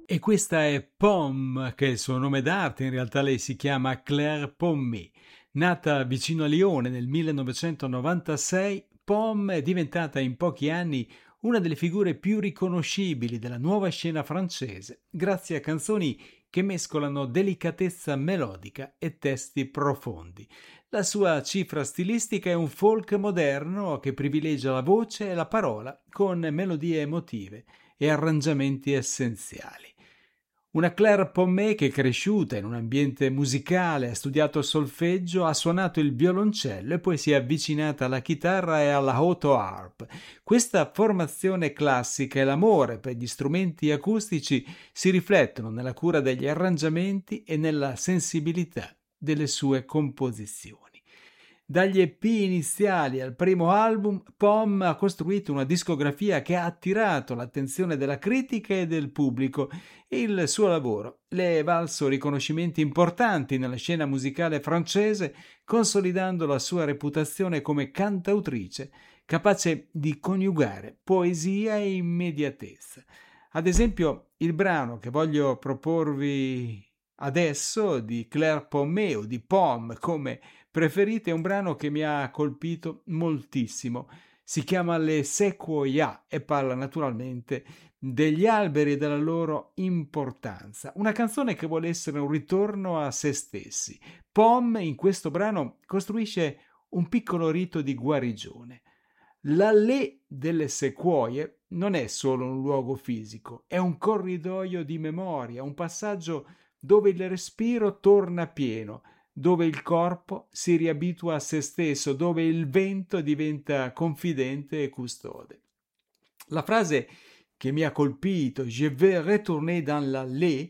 E questa è Pomme, che è il suo nome d'arte, in realtà lei si chiama Claire Pommy. Nata vicino a Lione nel 1996, Pomme è diventata in pochi anni una delle figure più riconoscibili della nuova scena francese, grazie a canzoni che mescolano delicatezza melodica e testi profondi. La sua cifra stilistica è un folk moderno che privilegia la voce e la parola con melodie emotive e arrangiamenti essenziali. Una Claire Pommet che è cresciuta in un ambiente musicale, ha studiato solfeggio, ha suonato il violoncello e poi si è avvicinata alla chitarra e alla auto harp. Questa formazione classica e l'amore per gli strumenti acustici si riflettono nella cura degli arrangiamenti e nella sensibilità delle sue composizioni. Dagli EP iniziali al primo album, Pom ha costruito una discografia che ha attirato l'attenzione della critica e del pubblico. Il suo lavoro le è valso riconoscimenti importanti nella scena musicale francese, consolidando la sua reputazione come cantautrice, capace di coniugare poesia e immediatezza. Ad esempio, il brano che voglio proporvi adesso, di Claire Pommet o di Pomme, come preferite, è un brano che mi ha colpito moltissimo. Si chiama Le Sequoia e parla naturalmente degli alberi e della loro importanza. Una canzone che vuole essere un ritorno a se stessi. Pomme in questo brano costruisce un piccolo rito di guarigione. L'Allée delle Sequoie non è solo un luogo fisico, è un corridoio di memoria, un passaggio dove il respiro torna pieno, dove il corpo si riabitua a se stesso, dove il vento diventa confidente e custode. La frase che mi ha colpito, Je vais retourner dans l'allée,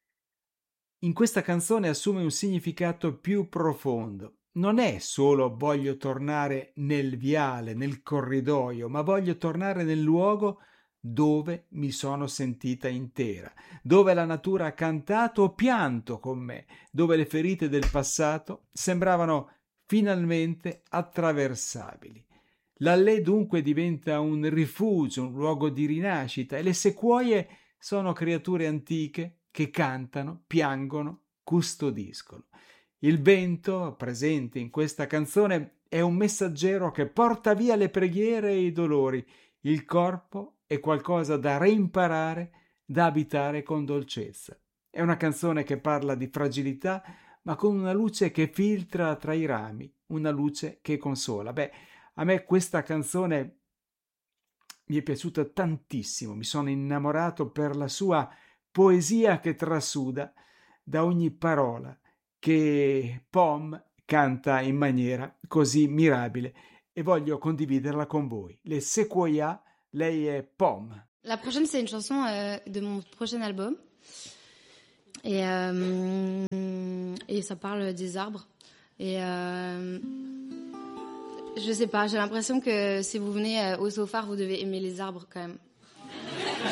in questa canzone assume un significato più profondo. Non è solo voglio tornare nel viale, nel corridoio, ma voglio tornare nel luogo dove mi sono sentita intera, dove la natura ha cantato o pianto con me, dove le ferite del passato sembravano finalmente attraversabili. L'Allée dunque diventa un rifugio, un luogo di rinascita, e le sequoie sono creature antiche che cantano, piangono, custodiscono. Il vento, presente in questa canzone, è un messaggero che porta via le preghiere e i dolori. Il corpo è qualcosa da reimparare, da abitare con dolcezza. È una canzone che parla di fragilità, ma con una luce che filtra tra i rami, una luce che consola. A me questa canzone mi è piaciuta tantissimo, mi sono innamorato per la sua poesia che trasuda da ogni parola che Pom canta in maniera così mirabile e voglio condividerla con voi. Le Sequoia, lei è Pom. La prochaine, c'est une chanson de mon prochain album. Et ça parle des arbres. Et je sais pas, j'ai l'impression que si vous venez au Sofar, vous devez aimer les arbres quand même.